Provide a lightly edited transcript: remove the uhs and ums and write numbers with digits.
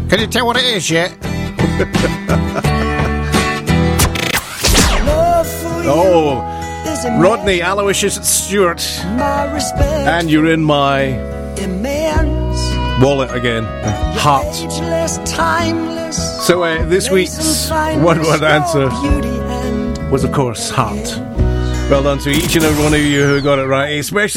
Can you tell what it is yet? Oh, Rodney Aloysius Stewart. And you're in my wallet again. Heart. So this week's one-word answer was, of course, heart. Well done to each and every one of you who got it right, especially